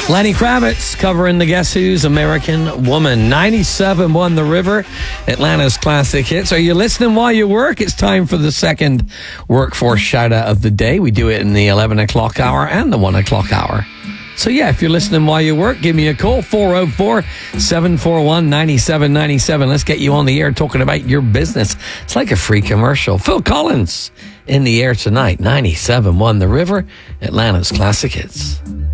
Lenny Kravitz covering the Guess Who's American Woman. 97 won the River, Atlanta's classic hits. Are you listening while you work? It's time for the second workforce shout out of the day. We do it in the 11 o'clock hour and the 1 o'clock hour. So yeah, if you're listening while you work, give me a call, 404-741-9797. Let's get you on the air talking about your business. It's like a free commercial. Phil Collins in the air tonight. 97 won the River, Atlanta's classic hits.